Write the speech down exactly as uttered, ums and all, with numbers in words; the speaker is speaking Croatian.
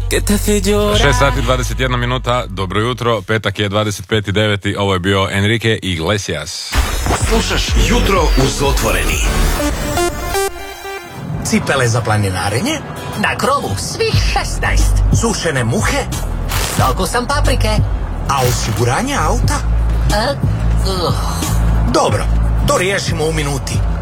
šest sati dvadeset jedna minuta, dobro jutro, petak je dvadeset peti deveti Ovo je bio Enrique Iglesias. Slušaš Jutro uz Otvoreni. Cipele za planinarenje? Na krovu svih šesnaest. Sušene muhe? S okusom paprike. A osiguranje auta? A, uh. Dobro, to riješimo u minuti.